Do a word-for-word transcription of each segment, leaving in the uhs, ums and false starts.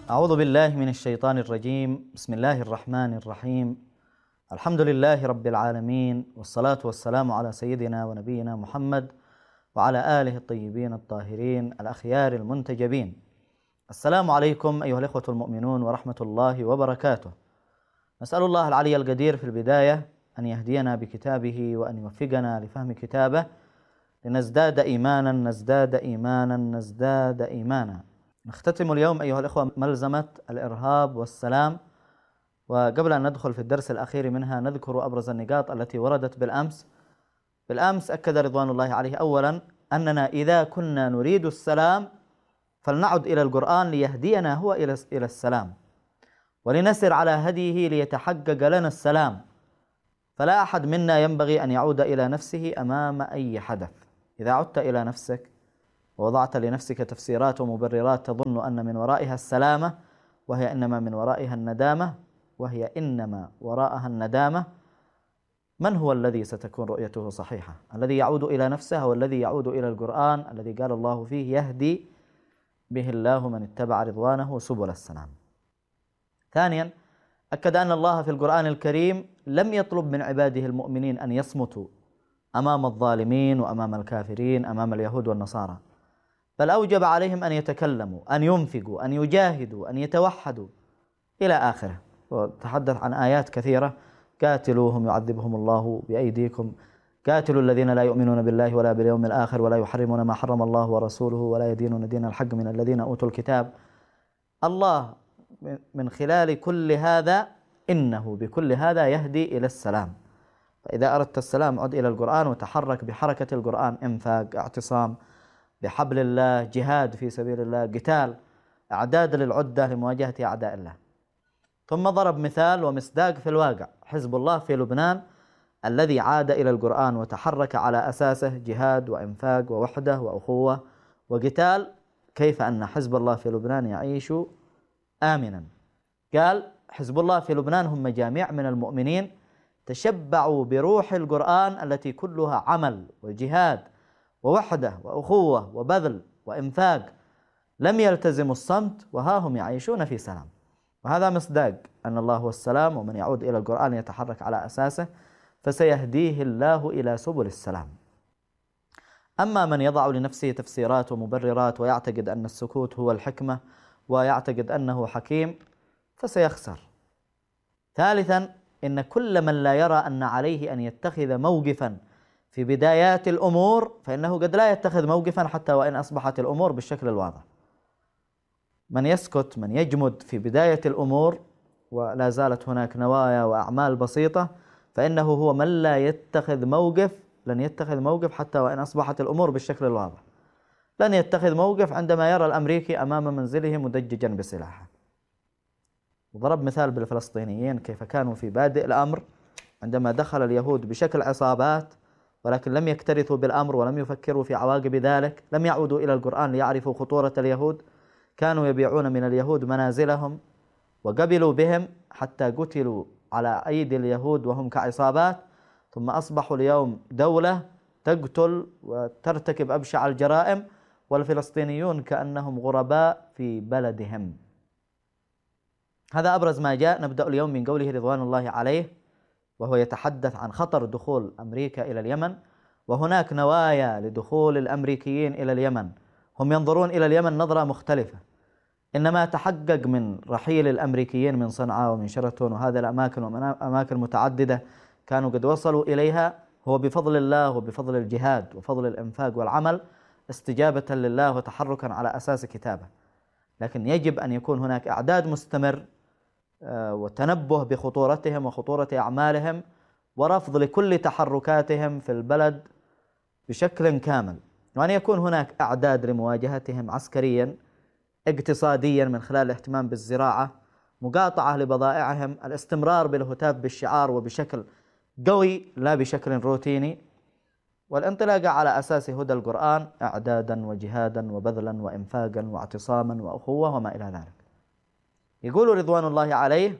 أعوذ بالله من الشيطان الرجيم. بسم الله الرحمن الرحيم. الحمد لله رب العالمين، والصلاة والسلام على سيدنا ونبينا محمد وعلى آله الطيبين الطاهرين الأخيار المنتجبين. السلام عليكم أيها الإخوة المؤمنون ورحمة الله وبركاته. نسأل الله العلي القدير في البداية أن يهدينا بكتابه وأن يوفقنا لفهم كتابه لنزداد إيمانا نزداد إيمانا نزداد إيمانا. نختتم اليوم أيها الإخوة ملزمة الإرهاب والسلام، وقبل أن ندخل في الدرس الأخير منها نذكر أبرز النقاط التي وردت بالأمس. بالأمس أكد رضوان الله عليه أولا أننا إذا كنا نريد السلام فلنعد إلى القرآن ليهدينا هو إلى السلام، ولنسر على هديه ليتحقق لنا السلام. فلا أحد منا ينبغي أن يعود إلى نفسه أمام أي حدث. إذا عدت إلى نفسك ووضعت لنفسك تفسيرات ومبررات تظن أن من ورائها السلامة، وهي إنما من ورائها الندامة، وهي إنما وراءها الندامة، من هو الذي ستكون رؤيته صحيحة؟ الذي يعود إلى نفسه أو الذي يعود إلى القرآن الذي قال الله فيه يهدي به الله من اتبع رضوانه سبل السلام. ثانيا أكد أن الله في القرآن الكريم لم يطلب من عباده المؤمنين أن يصمتوا أمام الظالمين وأمام الكافرين أمام اليهود والنصارى، بل أوجب عليهم أن يتكلموا، أن ينفقوا، أن يجاهدوا، أن يتوحدوا إلى آخره. وتحدث عن آيات كثيرة: قاتلوهم يعذبهم الله بأيديكم، قاتلوا الذين لا يؤمنون بالله ولا باليوم الآخر ولا يحرمون ما حرم الله ورسوله ولا يدينون دين الحق من الذين أوتوا الكتاب. الله من خلال كل هذا إنه بكل هذا يهدي إلى السلام. فإذا أردت السلام عد إلى القرآن وتحرك بحركة القرآن: إنفاق، اعتصام بحبل الله، جهاد في سبيل الله، قتال، أعداد للعدة لمواجهة أعداء الله. ثم ضرب مثال ومصداق في الواقع: حزب الله في لبنان الذي عاد إلى القرآن وتحرك على أساسه جهاد وإنفاق ووحدة وأخوة وقتال، كيف أن حزب الله في لبنان يعيش آمنا. قال: حزب الله في لبنان هم مجاميع من المؤمنين تشبعوا بروح القرآن التي كلها عمل وجهاد ووحدة وأخوة وبذل وإنفاق، لم يلتزموا الصمت وها هم يعيشون في سلام. وهذا مصداق أن الله هو السلام، ومن يعود إلى القرآن يتحرك على أساسه فسيهديه الله إلى سبل السلام. أما من يضع لنفسه تفسيرات ومبررات ويعتقد أن السكوت هو الحكمة ويعتقد أنه حكيم فسيخسر. ثالثا إن كل من لا يرى أن عليه أن يتخذ موقفا في بدايات الأمور فإنه قد لا يتخذ موقفا حتى وإن أصبحت الأمور بالشكل الواضح. من يسكت، من يجمد في بداية الأمور ولا زالت هناك نوايا وأعمال بسيطة، فإنه هو من لا يتخذ موقف، لن يتخذ موقف حتى وإن أصبحت الأمور بالشكل الواضح. لن يتخذ موقف عندما يرى الأمريكي أمام منزله مدججا بسلاحه. وضرب مثال بالفلسطينيين كيف كانوا في بادئ الأمر عندما دخل اليهود بشكل عصابات، ولكن لم يكترثوا بالأمر ولم يفكروا في عواقب ذلك، لم يعودوا إلى القرآن ليعرفوا خطورة اليهود، كانوا يبيعون من اليهود منازلهم وقبلوا بهم حتى قتلوا على أيدي اليهود وهم كعصابات، ثم أصبحوا اليوم دولة تقتل وترتكب أبشع الجرائم، والفلسطينيون كأنهم غرباء في بلدهم. هذا أبرز ما جاء. نبدأ اليوم من قوله رضوان الله عليه، وهو يتحدث عن خطر دخول أمريكا إلى اليمن، وهناك نوايا لدخول الأمريكيين إلى اليمن. هم ينظرون إلى اليمن نظرة مختلفة. إنما تحقق من رحيل الأمريكيين من صنعاء ومن شيراتون وهذه الأماكن وأماكن متعددة كانوا قد وصلوا إليها هو بفضل الله وبفضل الجهاد وفضل الإنفاق والعمل، استجابة لله وتحركا على أساس كتابه. لكن يجب أن يكون هناك إعداد مستمر وتنبه بخطورتهم وخطورة أعمالهم ورفض لكل تحركاتهم في البلد بشكل كامل، وأن يكون هناك أعداد لمواجهتهم عسكريا، اقتصاديا من خلال الاهتمام بالزراعة، مقاطعة لبضائعهم، الاستمرار بالهتاف بالشعار وبشكل قوي لا بشكل روتيني، والانطلاق على أساس هدى القرآن إعدادا وجهادا وبذلا وإنفاقا واعتصاما وأخوة وما إلى ذلك. يقول رضوان الله عليه: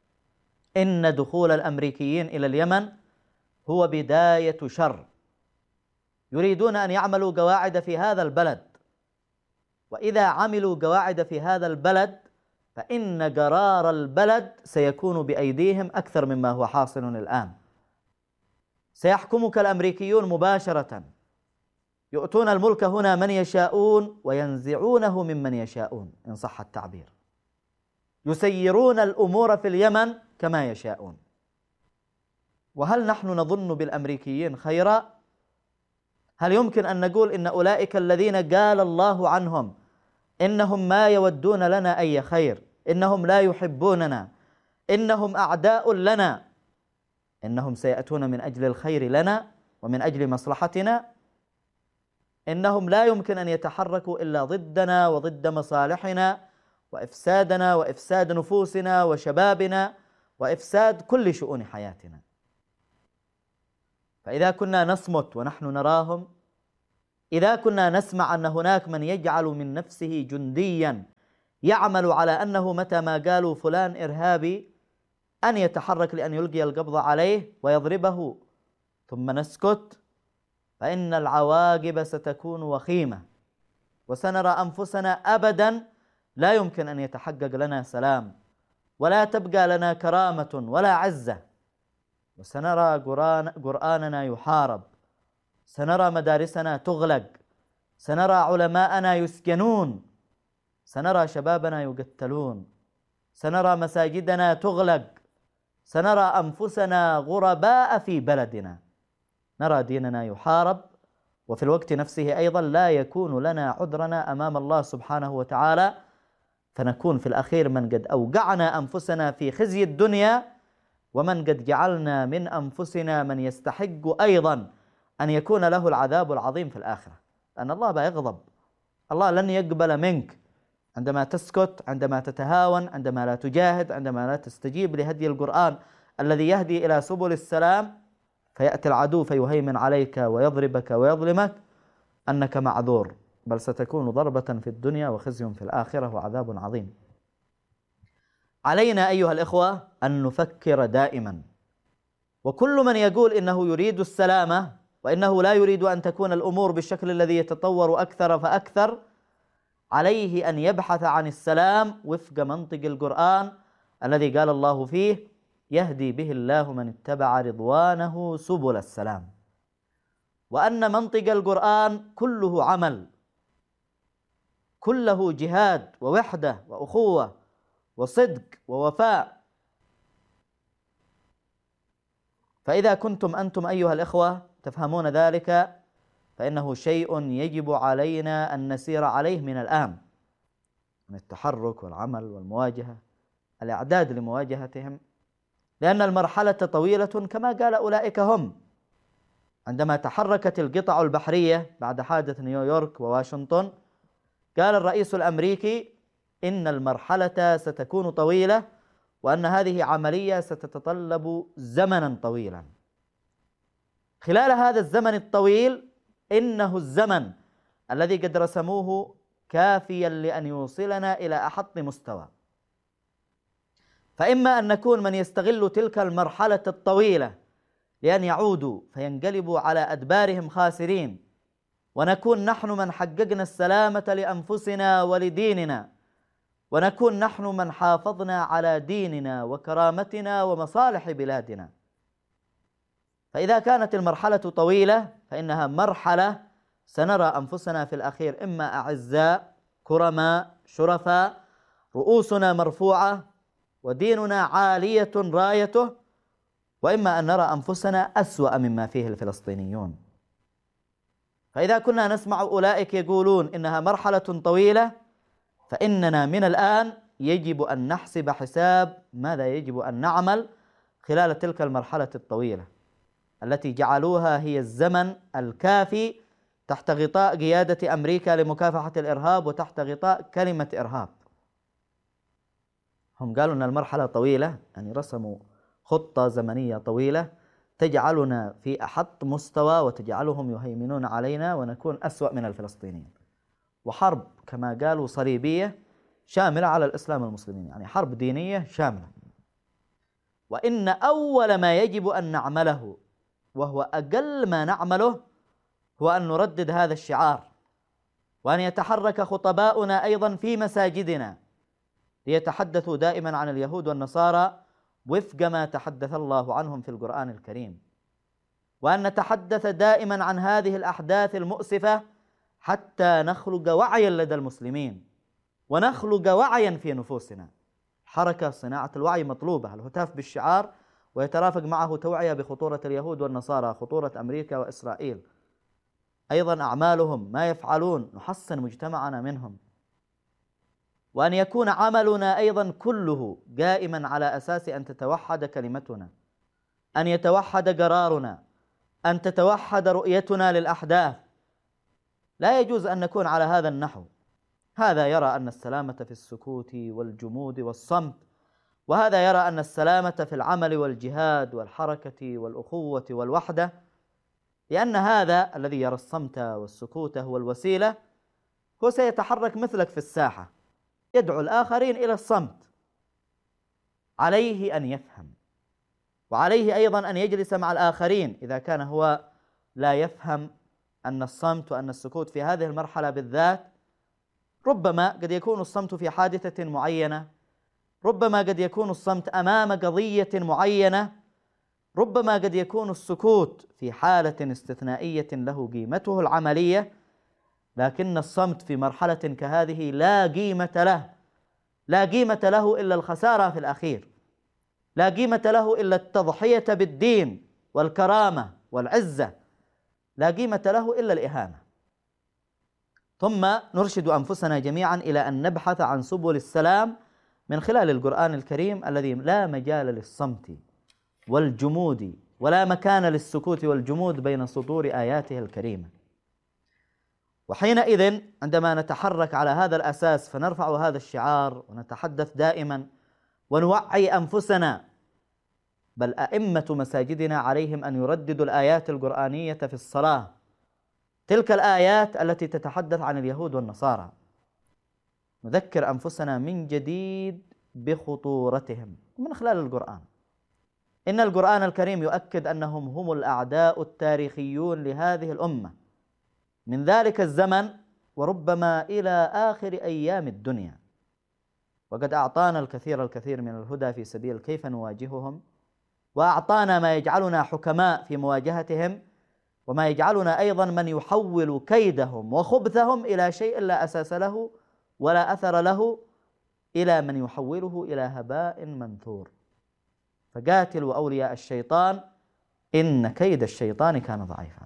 إن دخول الأمريكيين إلى اليمن هو بداية شر، يريدون أن يعملوا قواعد في هذا البلد، وإذا عملوا قواعد في هذا البلد فإن قرار البلد سيكون بأيديهم أكثر مما هو حاصل الآن. سيحكمك الأمريكيون مباشرة، يؤتون الملك هنا من يشاءون وينزعونه ممن يشاءون إن صح التعبير، يسيرون الأمور في اليمن كما يشاءون. وهل نحن نظن بالأمريكيين خيرا؟ هل يمكن أن نقول إن أولئك الذين قال الله عنهم إنهم ما يودون لنا أي خير، إنهم لا يحبوننا، إنهم أعداء لنا، إنهم سيأتون من أجل الخير لنا ومن أجل مصلحتنا؟ إنهم لا يمكن أن يتحركوا إلا ضدنا وضد مصالحنا وإفسادنا وإفساد نفوسنا وشبابنا وإفساد كل شؤون حياتنا. فإذا كنا نصمت ونحن نراهم، إذا كنا نسمع أن هناك من يجعل من نفسه جنديا يعمل على أنه متى ما قالوا فلان إرهابي أن يتحرك لأن يلقي القبض عليه ويضربه ثم نسكت، فإن العواقب ستكون وخيمة، وسنرى أنفسنا أبدا لا يمكن أن يتحقق لنا سلام ولا تبقى لنا كرامة ولا عزة، وسنرى قرآننا يحارب، سنرى مدارسنا تغلق، سنرى علماءنا يسجنون، سنرى شبابنا يقتلون، سنرى مساجدنا تغلق، سنرى أنفسنا غرباء في بلدنا، نرى ديننا يحارب، وفي الوقت نفسه أيضا لا يكون لنا عذرنا أمام الله سبحانه وتعالى، فنكون في الأخير من قد أوقعنا أنفسنا في خزي الدنيا، ومن قد جعلنا من أنفسنا من يستحق أيضا أن يكون له العذاب العظيم في الآخرة، لأن الله بيغضب. الله لن يقبل منك عندما تسكت، عندما تتهاون، عندما لا تجاهد، عندما لا تستجيب لهدي القرآن الذي يهدي إلى سبل السلام، فيأتي العدو فيهيمن عليك ويضربك ويظلمك، أنك معذور، بل ستكون ضربة في الدنيا وخزي في الآخرة وعذاب عظيم. علينا أيها الإخوة أن نفكر دائما، وكل من يقول إنه يريد السلامة وإنه لا يريد أن تكون الأمور بالشكل الذي يتطور أكثر فأكثر، عليه أن يبحث عن السلام وفق منطق القرآن الذي قال الله فيه: يهدي به الله من اتبع رضوانه سبل السلام. وأن منطق القرآن كله عمل، كله جهاد ووحدة وأخوة وصدق ووفاء. فإذا كنتم أنتم أيها الإخوة تفهمون ذلك، فإنه شيء يجب علينا أن نسير عليه من الآن، من التحرك والعمل والمواجهة، الإعداد لمواجهتهم، لأن المرحلة طويلة كما قال أولئك هم. عندما تحركت القطع البحرية بعد حادث نيويورك وواشنطن، قال الرئيس الأمريكي إن المرحلة ستكون طويلة، وأن هذه عملية ستتطلب زمنا طويلا. خلال هذا الزمن الطويل إنه الزمن الذي قد رسموه كافيا لأن يوصلنا إلى أحط مستوى. فإما أن نكون من يستغل تلك المرحلة الطويلة لأن يعودوا فينقلبوا على أدبارهم خاسرين، ونكون نحن من حققنا السلامة لأنفسنا ولديننا، ونكون نحن من حافظنا على ديننا وكرامتنا ومصالح بلادنا. فإذا كانت المرحلة طويلة فإنها مرحلة سنرى أنفسنا في الأخير إما أعزاء كرماء شرفاء، رؤوسنا مرفوعة وديننا عالية رايته، وإما أن نرى أنفسنا أسوأ مما فيه الفلسطينيون. فإذا كنا نسمع أولئك يقولون إنها مرحلة طويلة، فإننا من الآن يجب أن نحسب حساب ماذا يجب أن نعمل خلال تلك المرحلة الطويلة التي جعلوها هي الزمن الكافي تحت غطاء قيادة أمريكا لمكافحة الإرهاب وتحت غطاء كلمة إرهاب. هم قالوا أن المرحلة طويلة، يعني رسموا خطة زمنية طويلة تجعلنا في أحط مستوى وتجعلهم يهيمنون علينا ونكون أسوأ من الفلسطينيين، وحرب كما قالوا صليبية شاملة على الإسلام والمسلمين، يعني حرب دينية شاملة. وإن أول ما يجب أن نعمله وهو أقل ما نعمله هو أن نردد هذا الشعار، وأن يتحرك خطباؤنا أيضا في مساجدنا ليتحدثوا دائما عن اليهود والنصارى وفق ما تحدث الله عنهم في القرآن الكريم، وأن نتحدث دائما عن هذه الأحداث المؤسفة حتى نخلق وعيا لدى المسلمين ونخلق وعيا في نفوسنا. حركة صناعة الوعي مطلوبة، الهتاف بالشعار ويترافق معه توعية بخطورة اليهود والنصارى، خطورة أمريكا وإسرائيل، أيضا أعمالهم ما يفعلون نحصن مجتمعنا منهم، وأن يكون عملنا أيضا كله قائما على أساس أن تتوحد كلمتنا، أن يتوحد قرارنا، أن تتوحد رؤيتنا للأحداث. لا يجوز أن نكون على هذا النحو. هذا يرى أن السلامة في السكوت والجمود والصمت، وهذا يرى أن السلامة في العمل والجهاد والحركة والأخوة والوحدة، لأن هذا الذي يرى الصمت والسكوت هو الوسيلة هو سيتحرك مثلك في الساحة، يدعو الآخرين إلى الصمت. عليه أن يفهم، وعليه أيضا أن يجلس مع الآخرين إذا كان هو لا يفهم أن الصمت وأن السكوت في هذه المرحلة بالذات، ربما قد يكون الصمت في حادثة معينة، ربما قد يكون الصمت أمام قضية معينة، ربما قد يكون السكوت في حالة استثنائية له قيمته العملية، لكن الصمت في مرحلة كهذه لا قيمة له، لا قيمة له إلا الخسارة في الأخير، لا قيمة له إلا التضحية بالدين والكرامة والعزة، لا قيمة له إلا الإهانة. ثم نرشد أنفسنا جميعا إلى أن نبحث عن سبل السلام من خلال القرآن الكريم الذي لا مجال للصمت والجمود ولا مكان للسكوت والجمود بين سطور آياته الكريمة. وحينئذ عندما نتحرك على هذا الأساس فنرفع هذا الشعار ونتحدث دائما ونوعي أنفسنا، بل أئمة مساجدنا عليهم أن يرددوا الآيات القرآنية في الصلاة، تلك الآيات التي تتحدث عن اليهود والنصارى، نذكر أنفسنا من جديد بخطورتهم من خلال القرآن. إن القرآن الكريم يؤكد أنهم هم الأعداء التاريخيون لهذه الأمة من ذلك الزمن وربما إلى آخر أيام الدنيا، وقد أعطانا الكثير الكثير من الهدى في سبيل كيف نواجههم، وأعطانا ما يجعلنا حكماء في مواجهتهم، وما يجعلنا أيضا من يحول كيدهم وخبثهم إلى شيء لا أساس له ولا أثر له، إلى من يحوله إلى هباء منثور. فقاتلوا أولياء الشيطان إن كيد الشيطان كان ضعيفا.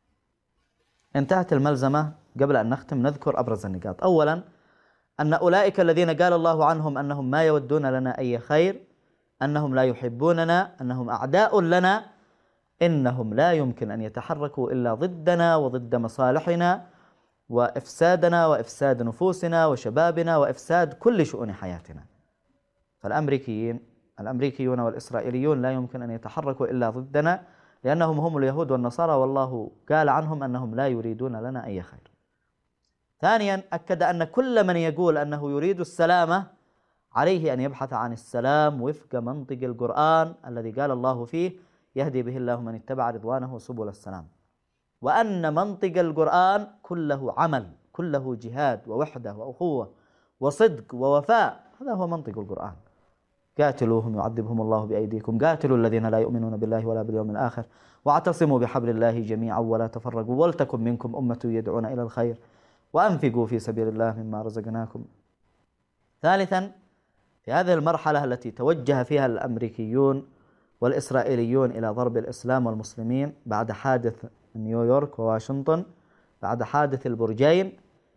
انتهت الملزمة. قبل أن نختم نذكر أبرز النقاط. أولا، أن أولئك الذين قال الله عنهم أنهم ما يودون لنا أي خير، أنهم لا يحبوننا، أنهم أعداء لنا، إنهم لا يمكن أن يتحركوا إلا ضدنا وضد مصالحنا وإفسادنا وإفساد نفوسنا وشبابنا وإفساد كل شؤون حياتنا. فالأمريكيين الأمريكيون والإسرائيليون لا يمكن أن يتحركوا إلا ضدنا، لأنهم هم اليهود والنصارى، والله قال عنهم أنهم لا يريدون لنا أي خير. ثانيا، أكد أن كل من يقول أنه يريد السلامة عليه أن يبحث عن السلام وفق منطق القرآن الذي قال الله فيه: يهدي به الله من اتبع رضوانه سبل السلام. وأن منطق القرآن كله عمل، كله جهاد ووحدة وأخوة وصدق ووفاء، هذا هو منطق القرآن. قاتلوهم يعذبهم الله بأيديكم، قاتلوا الذين لا يؤمنون بالله ولا باليوم الآخر، واعتصموا بحبل الله جميعا ولا تفرقوا، ولتكن منكم أمة يدعون إلى الخير، وأنفقوا في سبيل الله مما رزقناكم. ثالثا، في هذه المرحلة التي توجه فيها الأمريكيون والإسرائيليون إلى ضرب الإسلام والمسلمين بعد حادث نيويورك وواشنطن، بعد حادث البرجين،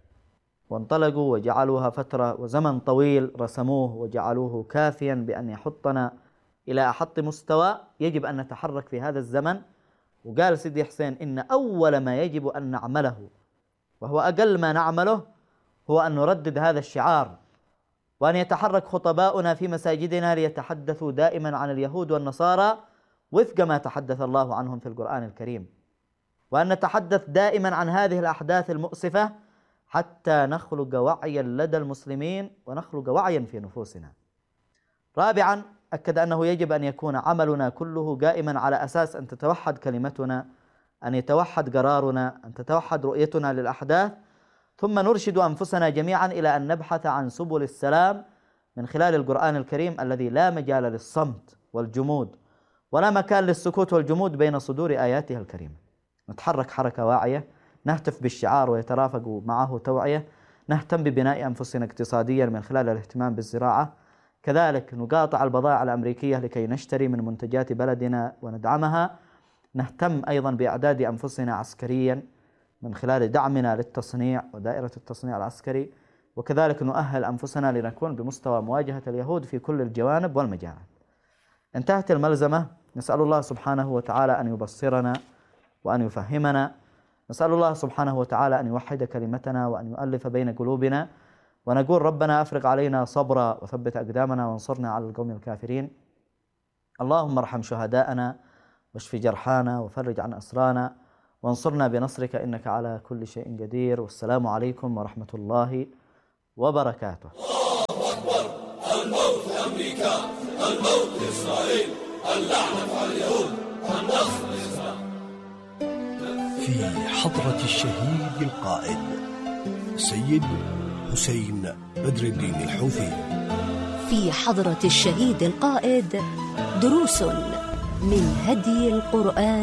وانطلقوا وجعلوها فترة وزمن طويل رسموه وجعلوه كافيا بأن يحطنا إلى أحط مستوى، يجب أن نتحرك في هذا الزمن. وقال سيدي حسين: إن أول ما يجب أن نعمله، وهو أقل ما نعمله، هو أن نردد هذا الشعار، وأن يتحرك خطباؤنا في مساجدنا ليتحدثوا دائما عن اليهود والنصارى وفق ما تحدث الله عنهم في القرآن الكريم، وأن نتحدث دائما عن هذه الأحداث المؤسفة حتى نخلق وعيا لدى المسلمين ونخلق وعيا في نفوسنا. رابعا، أكد أنه يجب أن يكون عملنا كله قائما على أساس أن تتوحد كلمتنا، أن يتوحد قرارنا، أن تتوحد رؤيتنا للأحداث. ثم نرشد أنفسنا جميعا إلى أن نبحث عن سبل السلام من خلال القرآن الكريم الذي لا مجال للصمت والجمود ولا مكان للسكوت والجمود بين صدور آياتها الكريمة. نتحرك حركة واعية، نهتف بالشعار ويترافق معه توعية، نهتم ببناء أنفسنا اقتصاديا من خلال الاهتمام بالزراعة، كذلك نقاطع البضائع الأمريكية لكي نشتري من منتجات بلدنا وندعمها، نهتم أيضا بإعداد أنفسنا عسكريا من خلال دعمنا للتصنيع ودائرة التصنيع العسكري، وكذلك نؤهل أنفسنا لنكون بمستوى مواجهة اليهود في كل الجوانب والمجالات. انتهت الملزمة، نسأل الله سبحانه وتعالى أن يبصرنا وأن يفهمنا، نسأل الله سبحانه وتعالى أن يوحد كلمتنا وأن يؤلف بين قلوبنا، ونقول ربنا أفرغ علينا صبرا وثبت أقدامنا وانصرنا على القوم الكافرين. اللهم ارحم شهداءنا واشف جرحانا وفرج عن أسرانا وانصرنا بنصرك إنك على كل شيء قدير. والسلام عليكم ورحمة الله وبركاته. الله أكبر. الموت لأمريكا، الموت لإسرائيل، اللعنة على اليهود، النصر لإسرائيل. في حضرة الشهيد القائد سيد حسين بدر الدين الحوثي. في حضرة الشهيد القائد دروس من هدي القرآن